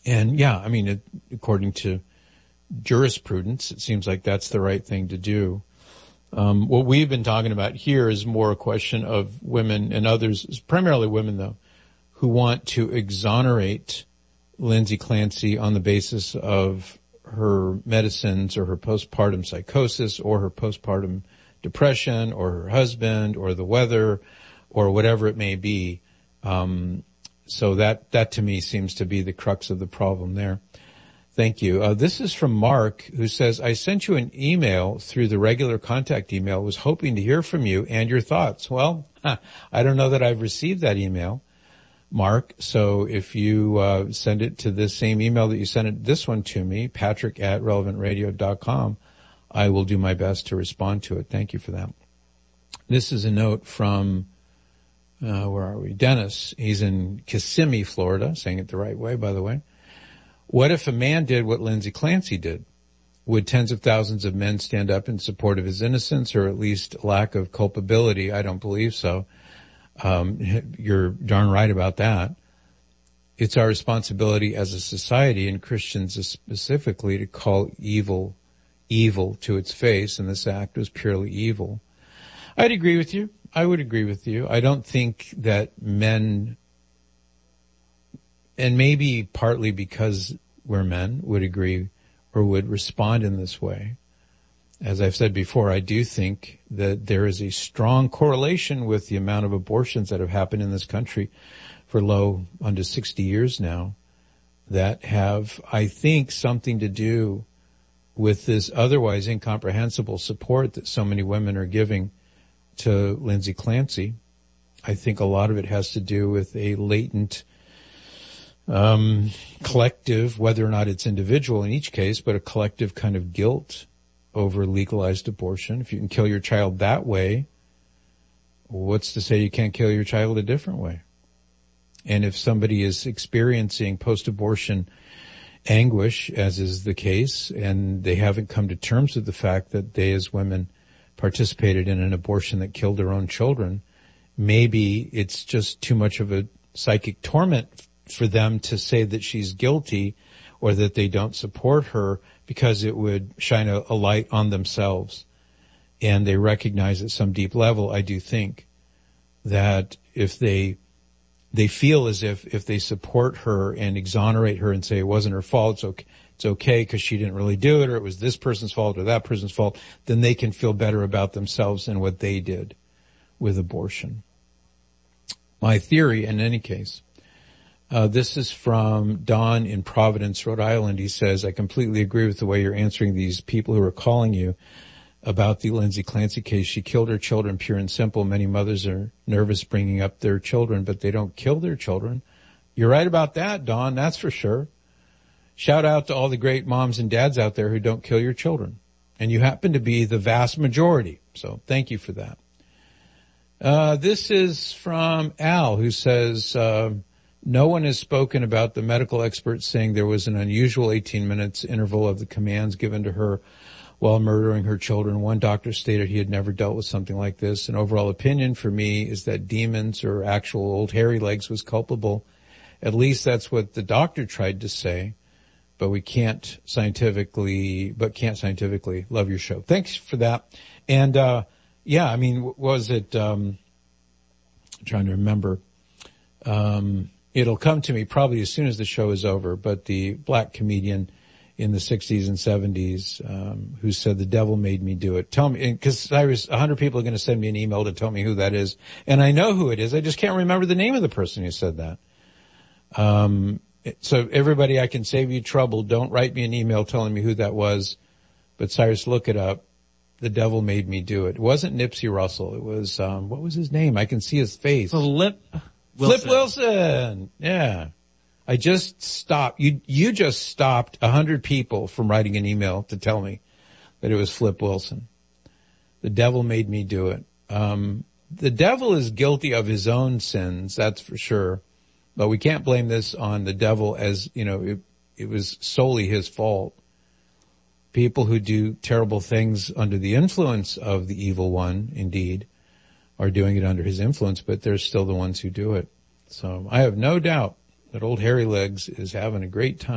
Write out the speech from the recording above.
And yeah, I mean, according to jurisprudence, it seems like that's the right thing to do. What we've been talking about here is more a question of women and others, primarily women though, who want to exonerate Lindsay Clancy on the basis of her medicines or her postpartum psychosis or her postpartum depression or her husband or the weather or whatever it may be. So that to me seems to be the crux of the problem there. Thank you. This is from Mark, who says, I sent you an email through the regular contact email, was hoping to hear from you and your thoughts. Well, I don't know that I've received that email, Mark. So if you send it to this same email that you sent this one to me, patrick@relevantradio.com, I will do my best to respond to it. Thank you for that. This is a note from, where are we? Dennis. He's in Kissimmee, Florida, saying it the right way, by the way. What if a man did what Lindsay Clancy did? Would tens of thousands of men stand up in support of his innocence or at least lack of culpability? I don't believe so. You're darn right about that. It's our responsibility as a society, and Christians specifically, to call evil to its face, and this act was purely evil. I'd agree with you. I would agree with you. I don't think that men, and maybe partly because we're men, would agree or would respond in this way. As I've said before, I do think that there is a strong correlation with the amount of abortions that have happened in this country for under 60 years now that have, I think, something to do with this otherwise incomprehensible support that so many women are giving to Lindsay Clancy. I think a lot of it has to do with a latent collective, whether or not it's individual in each case, but a collective kind of guilt over legalized abortion. If you can kill your child that way, what's to say you can't kill your child a different way? And if somebody is experiencing post-abortion anguish, as is the case, and they haven't come to terms with the fact that they as women participated in an abortion that killed their own children, maybe it's just too much of a psychic torment for them to say that she's guilty or that they don't support her, because it would shine a light on themselves. And they recognize at some deep level, I do think, that if they feel as if they support her and exonerate her and say it wasn't her fault, it's okay because she didn't really do it, or it was this person's fault or that person's fault, then they can feel better about themselves and what they did with abortion. My theory, in any case, this is from Don in Providence, Rhode Island. He says, I completely agree with the way you're answering these people who are calling you about the Lindsay Clancy case. She killed her children, pure and simple. Many mothers are nervous bringing up their children, but they don't kill their children. You're right about that, Don. That's for sure. Shout out to all the great moms and dads out there who don't kill your children. And you happen to be the vast majority. So thank you for that. This is from Al, who says, no one has spoken about the medical experts saying there was an unusual 18 minutes interval of the commands given to her while murdering her children. One doctor stated he had never dealt with something like this. An overall opinion for me is that demons or actual old hairy legs was culpable. At least that's what the doctor tried to say, but can't scientifically. Love your show. Thanks for that. And, yeah, I mean, was it, trying to remember, it'll come to me probably as soon as the show is over, but the black comedian in the 60s and 70s, who said the devil made me do it. Tell me, because 100 people are going to send me an email to tell me who that is. And I know who it is. I just can't remember the name of the person who said that. So everybody, I can save you trouble. Don't write me an email telling me who that was. But Cyrus, look it up. The devil made me do it. It wasn't Nipsey Russell. It was, what was his name? I can see his face. Flip Wilson. Yeah. I just stopped. You just stopped 100 people from writing an email to tell me that it was Flip Wilson. The devil made me do it. The devil is guilty of his own sins, that's for sure. But we can't blame this on the devil as, it was solely his fault. People who do terrible things under the influence of the evil one, indeed, are doing it under his influence, but they're still the ones who do it. So I have no doubt that old Hairy Legs is having a great time.